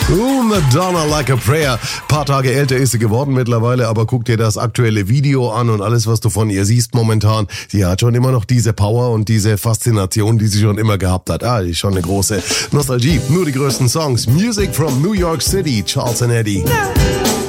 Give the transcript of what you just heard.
Madonna Like a Prayer. Paar Tage älter ist sie geworden mittlerweile, aber guck dir das aktuelle Video an und alles, was du von ihr siehst momentan. Sie hat schon immer noch diese Power und diese Faszination, die sie schon immer gehabt hat. Die ist schon eine große Nostalgie. Nur die größten Songs. Music from New York City, Charles and Eddie.